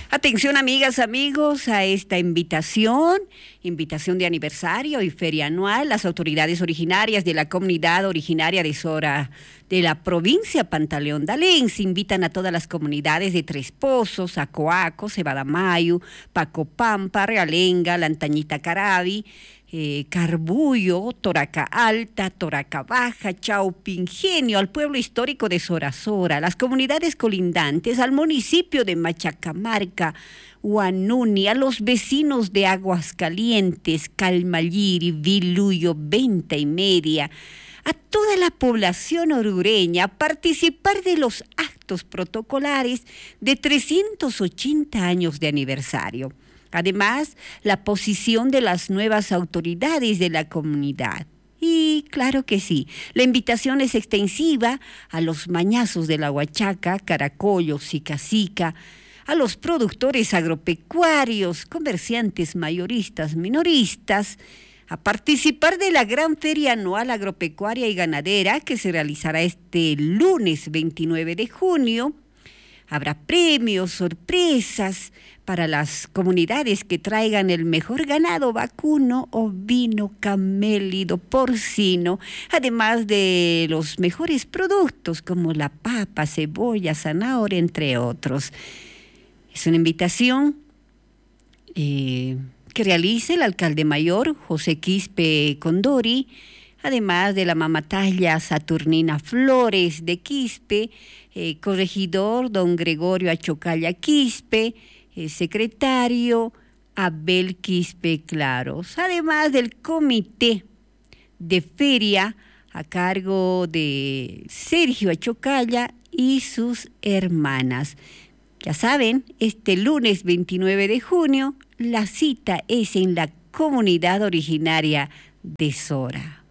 Atención amigas, amigos, a esta invitación de aniversario y feria anual. Las autoridades originarias de la comunidad originaria de Sora, de la provincia Pantaleón de Alén, invitan a todas las comunidades de Tres Pozos, Acoaco, Cebadamayo, Pacopampa, Realenga, Lantañita Carabi, Carbullo, Toraca Alta, Toraca Baja, Chaupingenio, al pueblo histórico de Sora, las comunidades colindantes, al municipio de Machacamarca, Huanuni, a los vecinos de Aguascalientes, Calmayiri, Viluyo, Venta y Media, a toda la población orureña a participar de los actos protocolares de 380 años de aniversario. Además, la posición de las nuevas autoridades de la comunidad. Y claro que sí, la invitación es extensiva a los mañazos de la Huachaca, Caracollo, Sica, a los productores agropecuarios, comerciantes mayoristas, minoristas, a participar de la gran feria anual agropecuaria y ganadera que se realizará este lunes 29 de junio. Habrá premios, sorpresas para las comunidades que traigan el mejor ganado vacuno, ovino, camélido, porcino, además de los mejores productos como la papa, cebolla, zanahoria, entre otros. Es una invitación que realice el alcalde mayor, José Quispe Condori, además de la mamatalla Saturnina Flores de Quispe, corregidor don Gregorio Achocalla Quispe, secretario Abel Quispe Claros, además del comité de feria a cargo de Sergio Achocalla y sus hermanas. Ya saben, este lunes 29 de junio, la cita es en la comunidad originaria de Sora.